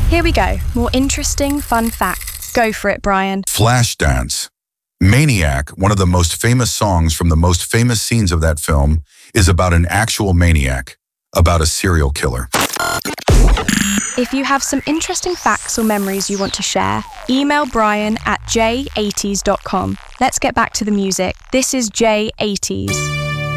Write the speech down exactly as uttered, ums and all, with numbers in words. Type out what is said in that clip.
Here we go. More interesting, fun facts. Go for it, Brian. Flashdance. Maniac, one of the most famous songs from the most famous scenes of that film, is about an actual maniac, about a serial killer. If you have some interesting facts or memories you want to share, email Brian at j eighties dot com. Let's get back to the music. This is J eighties.